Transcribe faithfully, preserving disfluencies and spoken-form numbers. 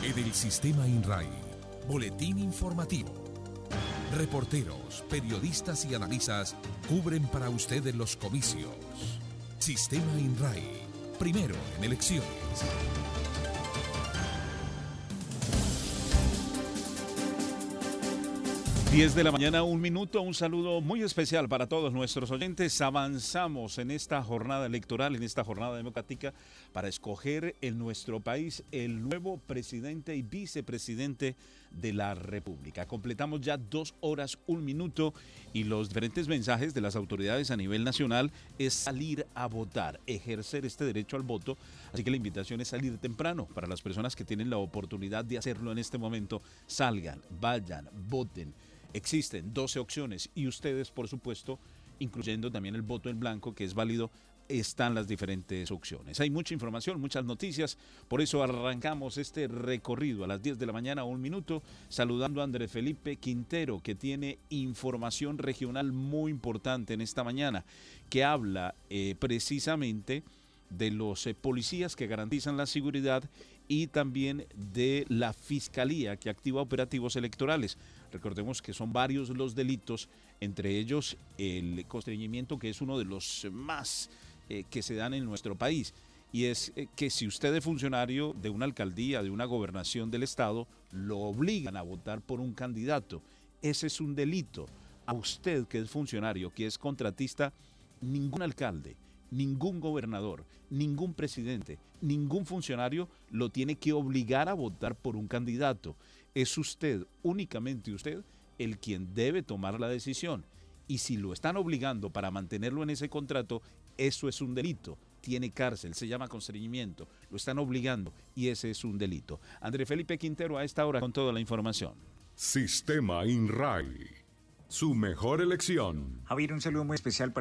En el Sistema INRAI, Boletín Informativo. Reporteros, periodistas y analistas cubren para ustedes los comicios. Sistema INRAI, primero en elecciones. diez de la mañana, un minuto, un saludo muy especial para todos nuestros oyentes. Avanzamos en esta jornada electoral, en esta jornada democrática, para escoger en nuestro país el nuevo presidente y vicepresidente de la República. Completamos ya dos horas, un minuto, y los diferentes mensajes de las autoridades a nivel nacional es salir a votar, ejercer este derecho al voto. Así que la invitación es salir temprano. Para las personas que tienen la oportunidad de hacerlo en este momento, salgan, vayan, voten. Existen doce opciones y ustedes, por supuesto, incluyendo también el voto en blanco, que es válido, están las diferentes opciones. Hay mucha información, muchas noticias, por eso arrancamos este recorrido a las diez de la mañana, un minuto, saludando a Andrés Felipe Quintero, que tiene información regional muy importante en esta mañana, que habla eh, precisamente de los eh, policías que garantizan la seguridad y también de la Fiscalía que activa operativos electorales. Recordemos que son varios los delitos, entre ellos el constreñimiento, que es uno de los más eh, que se dan en nuestro país. Y es eh, que si usted es funcionario de una alcaldía, de una gobernación del estado, lo obligan a votar por un candidato. Ese es un delito. A usted que es funcionario, que es contratista, ningún alcalde, ningún gobernador, ningún presidente, ningún funcionario lo tiene que obligar a votar por un candidato. Es usted, únicamente usted, el quien debe tomar la decisión. Y si lo están obligando para mantenerlo en ese contrato, eso es un delito. Tiene cárcel, se llama constreñimiento. Lo están obligando y ese es un delito. Andrés Felipe Quintero a esta hora con toda la información. Sistema INRAI, su mejor elección. Javier, un saludo muy especial para